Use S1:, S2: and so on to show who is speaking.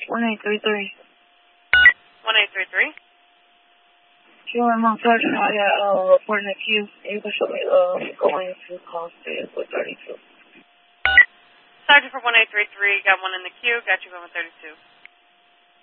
S1: 1833.
S2: 1833.
S1: QM Sergeant, reporting the queue. You can show me going to call state with 32.
S2: Sergeant for 1833, got one in the queue, got you going with 32.